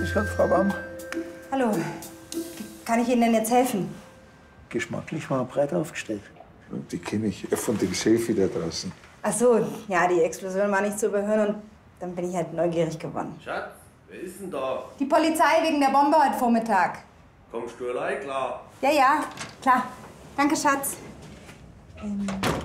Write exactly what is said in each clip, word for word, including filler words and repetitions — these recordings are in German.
Grüß Gott, Frau Baum. Hallo. Wie kann ich Ihnen denn jetzt helfen? Geschmacklich war er breit aufgestellt. Und die kenne ich von dem Selfie da draußen. Ach so, ja, die Explosion war nicht zu überhören und dann bin ich halt neugierig geworden. Schatz, wer ist denn da? Die Polizei wegen der Bombe heute Vormittag. Kommst du allein, klar? Ja, ja, klar. Danke, Schatz. Ähm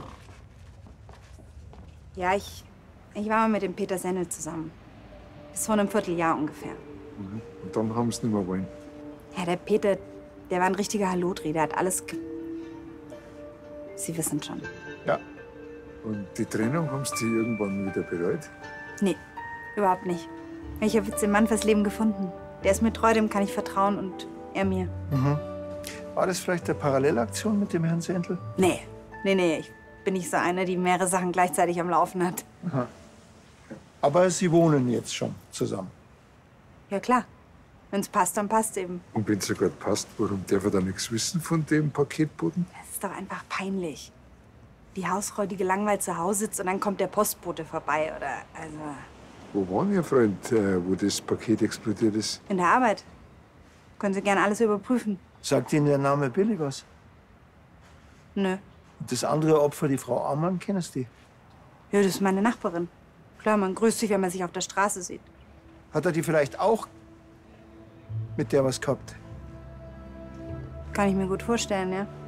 ja, ich, ich war mal mit dem Peter Sennel zusammen. Bis vor einem Vierteljahr ungefähr. Mhm. Und dann haben sie nicht mehr wollen. Ja, der Peter, der war ein richtiger Halotri, der hat alles ge... Sie wissen schon. Ja. Und die Trennung haben sie irgendwann wieder bereut? Nee, überhaupt nicht. Ich habe jetzt den Mann fürs Leben gefunden. Der ist mir treu, dem kann ich vertrauen und er mir. Mhm. War das vielleicht eine Parallelaktion mit dem Herrn Sendel? Nee, nee, nee, ich bin nicht so eine, die mehrere Sachen gleichzeitig am Laufen hat. Aha. Aber Sie wohnen jetzt schon zusammen? Ja, klar. Wenn's passt, dann passt eben. Und wenn es sogar passt, warum darf er da nichts wissen von dem Paketboten? Das ist doch einfach peinlich. Die Hausfrau, die gelangweilt zu Hause sitzt und dann kommt der Postbote vorbei, oder, also... Wo war Ihr Freund, äh, wo das Paket explodiert ist? In der Arbeit. Können Sie gerne alles überprüfen. Sagt Ihnen der Name Billy was? Nö. Und das andere Opfer, die Frau Ammann, kennen Sie die? Ja, das ist meine Nachbarin. Klar, man grüßt sich, wenn man sich auf der Straße sieht. Hat er die vielleicht auch mit der was gehabt? Kann ich mir gut vorstellen, ja.